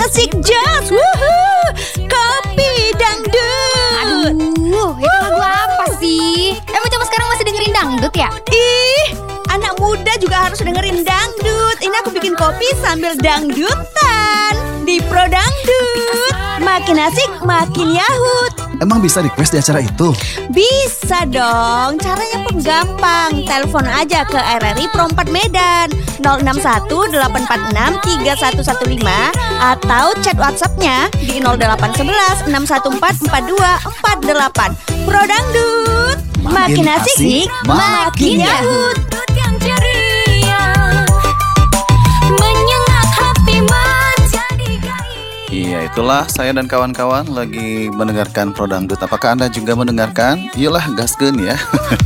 asik jos. Wuhuu. Kopi dangdut. Aduh, itu lagu apa sih? Emang cuma sekarang masih dengerin dangdut ya? Ih, anak muda juga harus dengerin dangdut. Ini aku bikin kopi sambil dangdutan di Pro Dangdut. Makin asik, makin yahut. Emang bisa request di acara itu? Bisa dong, caranya pun gampang. Telepon aja ke RRI Pro 4 Medan 061 846 3115 atau chat WhatsApp-nya di 0811 614 4248. Pro Dangdut, makin asik, makin yahut. Iya, itulah saya dan kawan-kawan lagi mendengarkan Pro Dangdut. Apakah Anda juga mendengarkan? Iyalah, gaskeun ya.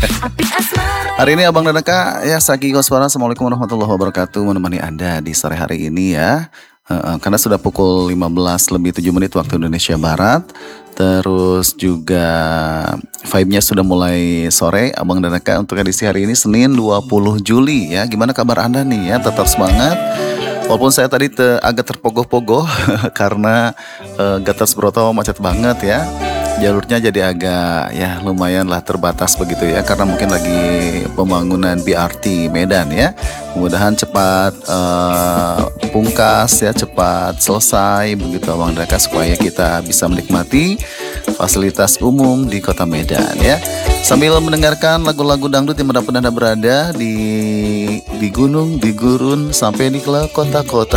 Hari ini Abang Danaka ya Saki Koswara. Assalamualaikum warahmatullahi wabarakatuh, menemani Anda di sore hari ini ya. Karena sudah pukul 15 lebih 7 menit waktu Indonesia Barat. Terus juga vibe-nya sudah mulai sore. Abang Danaka untuk edisi hari ini Senin 20 Juli ya. Gimana kabar Anda nih ya? Tetap semangat. Walaupun saya tadi agak terpogoh-pogoh karena Gatot Broto macet banget ya. Jalurnya jadi agak ya lumayan lah terbatas begitu ya. Karena mungkin lagi pembangunan BRT Medan ya. Mudah-mudahan cepat pungkas ya, cepat selesai begitu Abang Daka, supaya kita bisa menikmati fasilitas umum di kota Medan ya. Sambil mendengarkan lagu-lagu dangdut yang manapun Anda berada, di gunung, di gurun, sampai di kota-kota.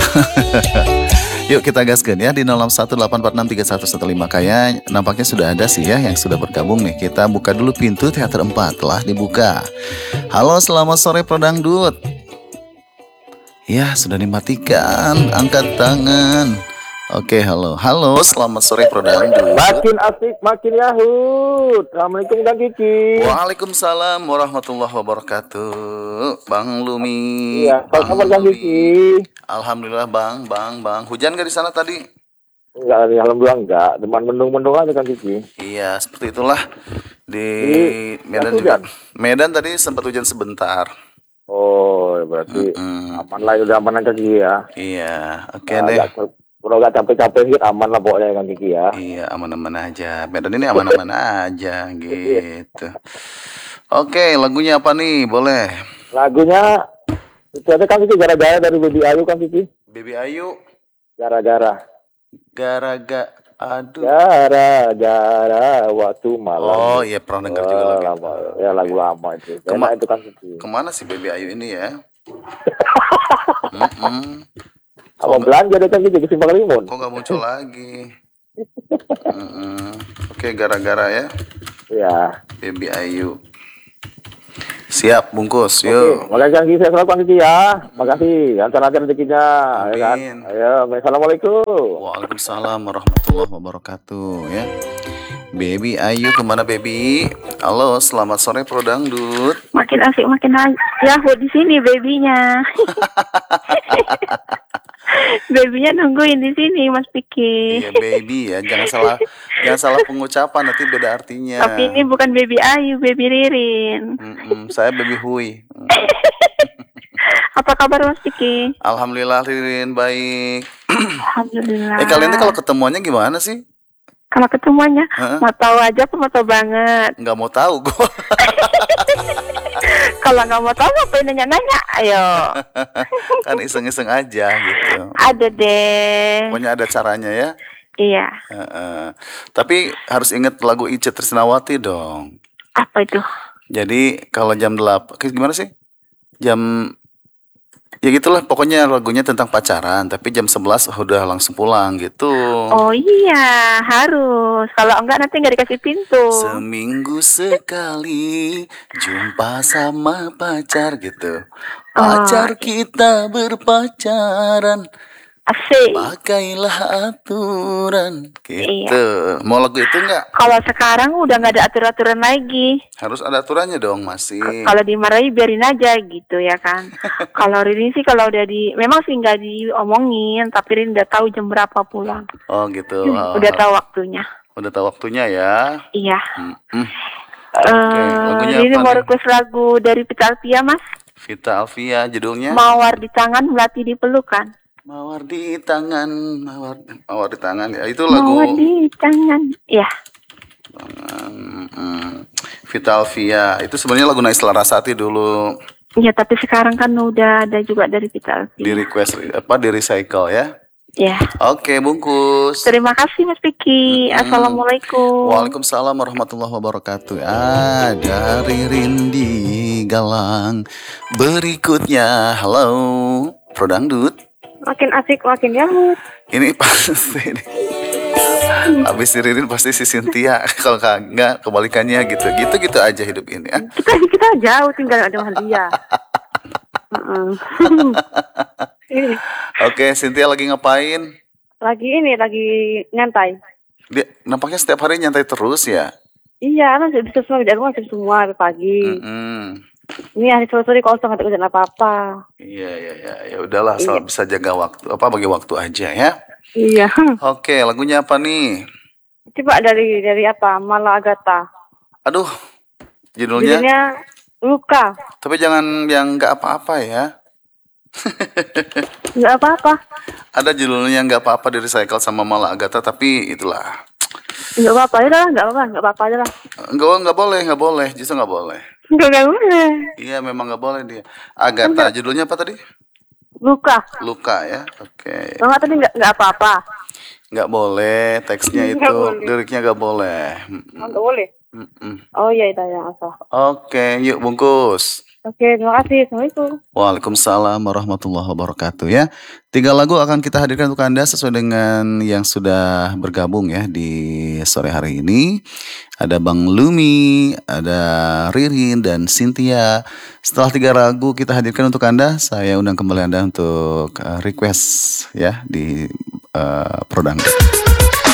Yuk kita gaskan ya di 0618463115. Kayak nampaknya sudah ada sih ya yang sudah bergabung nih. Kita buka dulu pintu teater 4, telah dibuka. Halo, selamat sore Pro Dangdut. Ya, sudah dimatikan. Angkat tangan. Oke, halo. Halo, selamat sore Pro Dangdut. Makin asik, makin yahut. Assalamualaikum Kang Kiki. Waalaikumsalam warahmatullahi wabarakatuh. Bang Lumi. Iya, apa kabar Kang Kiki? Alhamdulillah Bang. Hujan gak di sana tadi? Enggak, alhamdulillah enggak. Deman mendung-mendung aja Kang Kiki. Iya, seperti itulah di Medan juga. hujan? Medan tadi sempat hujan sebentar. Oh, berarti aman lah, udah aman Kang Kiki ya. Iya, oke deh. Kalau nggak capek-capek gitu aman lah pokoknya Kang Kiki ya. Iya, aman-aman aja. Medan ini aman-aman aja gitu. Oke, lagunya apa nih? Boleh. Lagunya itu ada Kang Kiki, gara-gara dari Baby Ayu Kang Kiki. Baby Ayu. Gara-gara. Aduh. Gara-gara waktu malam. Oh iya, pernah dengar juga lagu lama. Ya lagu lama itu. Itu Kang Kiki. Kemana sih Baby Ayu ini ya? Apa belanja deh Kang Kiki ke Simpang Limun? Kok nggak muncul lagi? Oke, gara-gara ya. Iya. Baby Ayu. Siap, bungkus. Oke, Yuk. mulai Kang Kiki, saya selalu Kang Kiki ya. Makasih, lancar-lancar rezekinya. Ya kan? Amin. Ayo, assalamualaikum. Waalaikumsalam warahmatullahi wabarakatuh ya. Baby Ayu kemana Baby? Halo, selamat sore Pro Dangdut. Makin asik, makin yahut di sini babynya. Babynya nungguin di sini Mas Piki. Iya baby ya, jangan salah pengucapan, nanti beda artinya. Tapi ini bukan baby Ayu, baby Ririn. Saya Baby Hui. Apa kabar Mas Piki? Alhamdulillah Ririn baik. Alhamdulillah. Kalian tuh kalau ketemuannya gimana sih? Kalau ketemuannya, mau tahu aja apa mau tahu banget? Nggak mau tahu gue. Kalau nggak mau tahu ngapain nanya-nanya? Ayo. Kan iseng-iseng aja gitu. Ada deh. Pokoknya ada caranya ya. Iya. Tapi harus ingat lagu Ica Trisnawati dong. Apa itu? Jadi kalau jam 8, gimana sih? Ya gitulah, pokoknya lagunya tentang pacaran, tapi jam 11 udah langsung pulang gitu. Oh iya, harus. Kalau enggak nanti nggak dikasih pintu. Seminggu sekali jumpa sama pacar gitu. Pacar kita berpacaran, asik. pakailah aturan gitu. Iya. Mau lagu itu nggak? Kalau sekarang udah nggak ada aturan-aturan lagi. Harus ada aturannya dong masih. Kalau dimarahi biarin aja gitu ya kan. Kalau Rini sih kalau udah memang sih nggak diomongin, tapi Rini udah tahu jam berapa pulang. Oh gitu. Udah tahu waktunya. Udah tahu waktunya ya. Iya. Oke, lagunya Rini apa mau nih? request lagu dari Vita Alfia Mas. Vita Alfia judulnya. Mawar di tangan, melati di pelukan. Mawar di tangan, mawar di tangan ya. Itu Mawar lagu di tangan. Ya, Vital Via. Itu sebenarnya lagu Naisla Rasati dulu ya tapi sekarang kan udah ada juga dari kita. di request di recycle ya. Ya. Oke, bungkus. Terima kasih Mas Piki. Assalamualaikum. Waalaikumsalam warahmatullahi wabarakatuh. Dari Rindi Galang. Berikutnya, halo, Prodangdut. Makin asik, makin yahut. Ini pasti nih. Habis si Ririn pasti si Cynthia. Kalau enggak kebalikannya gitu. Gitu aja hidup ini ya. Kita jauh tinggal ada dia. Oke, Cynthia lagi ngapain? Lagi nyantai. Dia nampaknya setiap hari nyantai terus ya. Iya, kan bisa semua di rumah semua pagi. Ini hari sore kalau nggak ada kerjaan apa-apa. Iya. Ya udahlah, asal bisa jaga waktu. Bagi waktu aja ya. Iya. Oke, lagunya apa nih? Coba dari apa? Mala Agatha. Aduh, judulnya Luka. tapi jangan yang nggak apa-apa ya. Nggak apa-apa. Ada judulnya nggak apa-apa di recycle sama Mala Agatha, tapi itulah. Nggak apa-apa aja lah, nggak apa-apa aja lah. Nggak boleh, justru nggak boleh. Nggak boleh. Iya, memang nggak boleh dia. Agatha, judulnya apa tadi? Luka ya. Oke. Nggak tadi nggak apa-apa. Nggak boleh, teksnya itu, Nggak boleh. liriknya nggak boleh. Nggak boleh. Oh iya itu ya asal. Oke, yuk bungkus. Oke, terima kasih. Assalamualaikum. Waalaikumsalam warahmatullahi wabarakatuh ya. 3 lagu akan kita hadirkan untuk Anda sesuai dengan yang sudah bergabung ya di sore hari ini. Ada Bang Lumi, ada Ririn dan Cynthia. Setelah 3 lagu kita hadirkan untuk Anda, saya undang kembali Anda untuk request ya di Prodangdut.